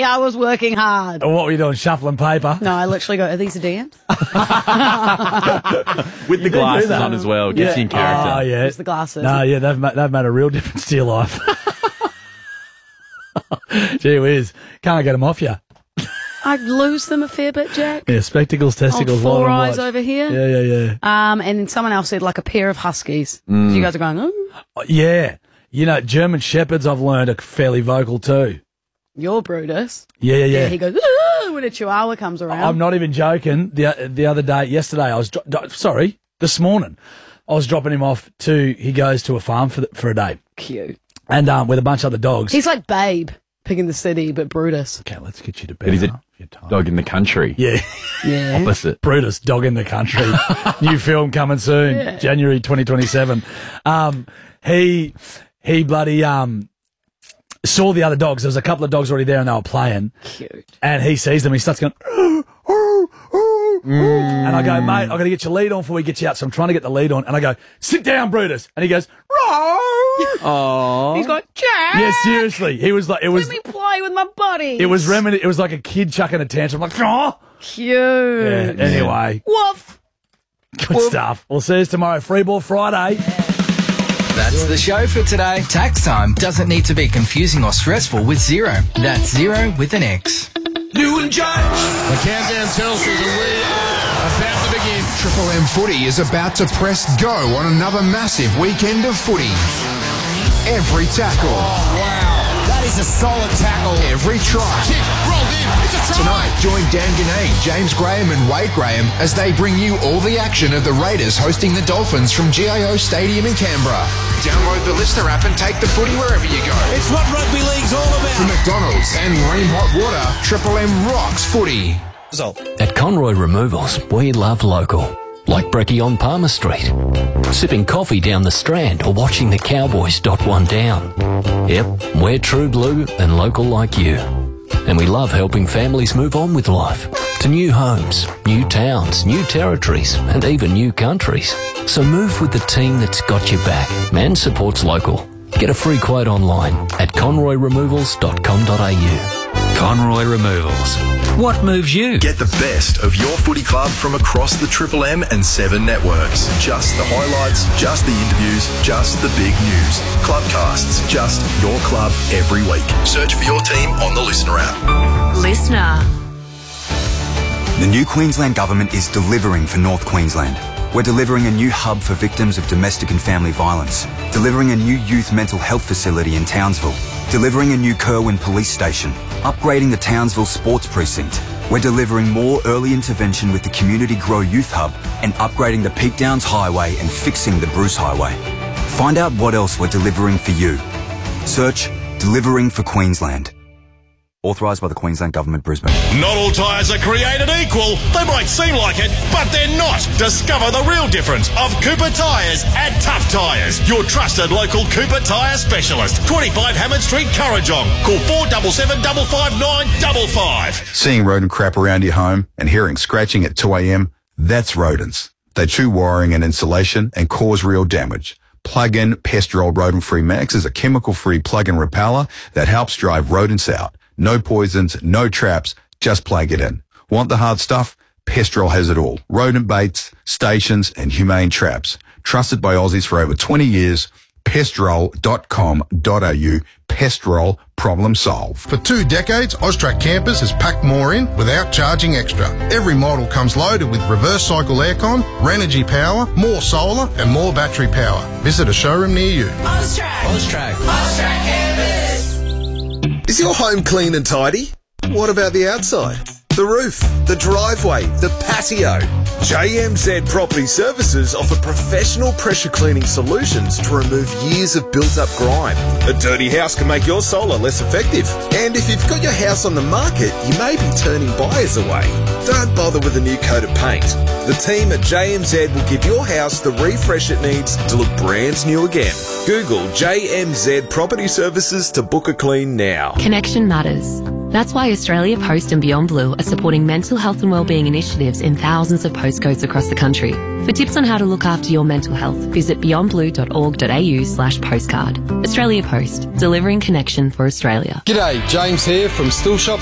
I was working hard. What were you doing, shuffling paper? No, I literally go, are these the DMs? With the glasses on as well. Gets you in character. Oh, yeah. It's the glasses. No, yeah, they've made a real difference to your life. Gee whiz. Can't get them off you. I lose them a fair bit, Jack. Yeah, spectacles, testicles, Four line and eyes watch. over here. Yeah. And then someone else said like a pair of huskies. So you guys are going, oh, Yeah. You know, German Shepherds, I've learned, are fairly vocal too. you're Brutus. Yeah. He goes, "Ah," when a chihuahua comes around. I'm not even joking. The other day, yesterday, this morning, I was dropping him off he goes to a farm for a day. Cute. And with a bunch of other dogs. He's like Babe, Pig in the City, but Brutus. Okay, let's get you to bed. But he's a dog in the country. Yeah. Yeah. Opposite. Brutus, Dog in the Country. New film coming soon, January 2027. He bloody saw the other dogs. There was a couple of dogs already there and they were playing. Cute. And he sees them. He starts going, and I go, mate, I've got to get your lead on before we get you out. So I'm trying to get the lead on. And I go, sit down, Brutus. And he goes, Oh. He's going, Jack! yeah, seriously. He was like, Let me play with my buddy. it was like a kid chucking a tantrum. Like, oh. Cute. Yeah, anyway, Woof. good stuff. We'll see you tomorrow. Free Ball Friday. That's the show for today. Tax time doesn't need to be confusing or stressful with Xero. That's Xero with an X. New and Judge. The countdown tells us that we are about to begin. Triple M Footy is about to press go on another massive weekend of footy. Every tackle. Oh, wow. That is a solid tackle. Every try. Kick, rolled in. It's a try. Tonight, join Dan Ganay, James Graham and Wade Graham as they bring you all the action of the Raiders hosting the Dolphins from GIO Stadium in Canberra. Download the Listener app and take the footy wherever you go. It's what rugby league's all about. From McDonald's and Ream Hot Water, Triple M rocks footy. At Conroy Removals, we love local. Like brekkie on Palmer Street, sipping coffee down the Strand or watching the Cowboys dot one down. Yep, we're true blue and local like you. And we love helping families move on with life to new homes, new towns, new territories and even new countries. So move with the team that's got your back and supports local. Get a free quote online at conroyremovals.com.au. Conroy Removals. What moves you? Get the best of your footy club from across the Triple M and 7 networks. Just the highlights, just the interviews, just the big news. Clubcasts, just your club every week. Search for your team on the Listener app. Listener. The new Queensland Government is delivering for North Queensland. We're delivering a new hub for victims of domestic and family violence, delivering a new youth mental health facility in Townsville, delivering a new Kerwin police station, upgrading the Townsville Sports Precinct. We're delivering more early intervention with the Community Grow Youth Hub and upgrading the Peak Downs Highway and fixing the Bruce Highway. Find out what else we're delivering for you. Search Delivering for Queensland. Authorised by the Queensland Government, Brisbane. Not all tyres are created equal. They might seem like it, but they're not. Discover the real difference of Cooper Tyres at Tough Tyres. Your trusted local Cooper Tyre specialist. 25 Hammond Street, Currajong. Call 477 559 55. Seeing rodent crap around your home and hearing scratching at 2 a.m, that's rodents. They chew wiring and insulation and cause real damage. Plug-in Pestrol Rodent-Free Max is a chemical-free plug-in repeller that helps drive rodents out. No poisons, no traps, just plug it in. Want the hard stuff? Pestrol has it all. Rodent baits, stations and humane traps. Trusted by Aussies for over 20 years. Pestrol.com.au. Pestrol, problem solved. For 2 decades, Austrac Campers has packed more in without charging extra. Every model comes loaded with reverse cycle aircon, Renogy power, more solar and more battery power. Visit a showroom near you. Austrac Campers. Is your home clean and tidy? What about the outside? The roof, the driveway, the patio. JMZ Property Services offer professional pressure cleaning solutions to remove years of built-up grime. A dirty house can make your solar less effective. And if you've got your house on the market, you may be turning buyers away. Don't bother with a new coat of paint. The team at JMZ will give your house the refresh it needs to look brand new again. Google JMZ Property Services to book a clean now. Connection matters. That's why Australia Post and Beyond Blue are supporting mental health and wellbeing initiatives in thousands of postcodes across the country. For tips on how to look after your mental health, visit beyondblue.org.au/postcard. Australia Post, delivering connection for Australia. G'day, James here from Still Shop